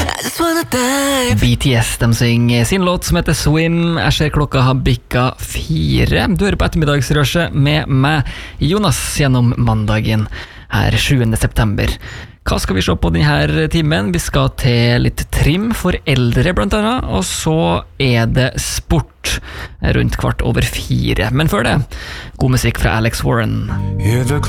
BTS, de synger sin låt som heter Swim. Jeg ser klokka har bikka 4. Du hører på ettermiddagsrøsje med meg, Jonas, gjennom mandagen her 7. september. Hva skal vi se på denne timen? Vi skal til litt trim for eldre blant annet, og så er det sport rundt 3:15. Men før det, god musikk fra Alex Warren.